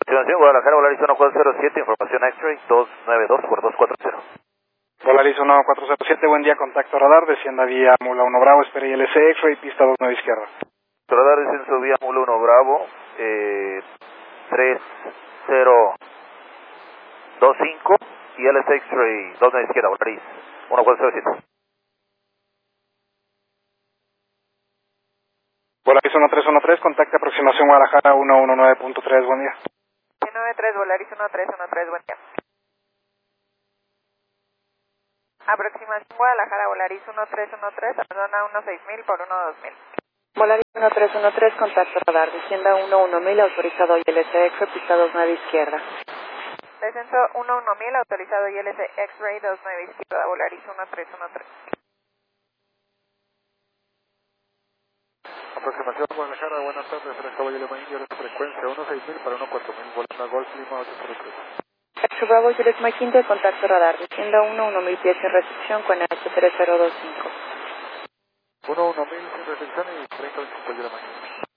Aproximación Guadalajara, Volaris 1407, información X-Ray 292 por 240. Volaris 1407, buen día, contacto radar, descienda vía Mula 1 Bravo, espera ILC, X-Ray, pista 29 izquierda. Radar descenso vía Mula 1 Bravo, 3025 y ILC X-Ray 29 izquierda, Volaris 1407. Volaris 1313, contacto aproximación Guadalajara 119.3, buen día. 93, Volaris 1313, buen día. Aproximación Guadalajara, Volaris 1313, abandona 16000 por 12000. Volaris 1313, contacto radar, descienda 11000, autorizado ILC X-Ray, pista 29 izquierda. Descenso 11000, autorizado ILC X-Ray 29 izquierda, Volaris 1313. Aproximación Guadalajara, buenas tardes, Fresca Valle de Maíz, frecuencia 16000 para 14000, Volanda Golf Lima 803. Exo Bravo, Juliet Mike Inter, contacto radar, descienda 11000 pies sin recepción con H3025. 11000 sin recepción y 3025 Valle de Maíz.